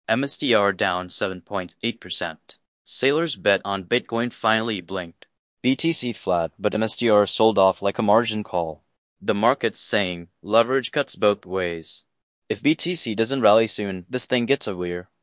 MSTR down 7.8%. Sailors' bet on Bitcoin finally blinked. BTC flat, but MSTR sold off like a margin call. The market's saying leverage cuts both ways. If BTC doesn't rally soon, this thing gets uglier.